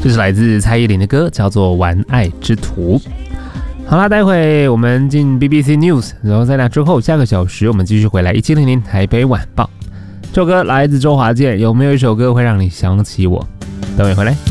这是来自蔡依林的歌，叫做《玩爱之徒》。好啦，待会我们进 BBC News， 然后在那之后下个小时我们继续回来1700台北晚报。这首歌来自周华健，有没有一首歌会让你想起我？等会回来。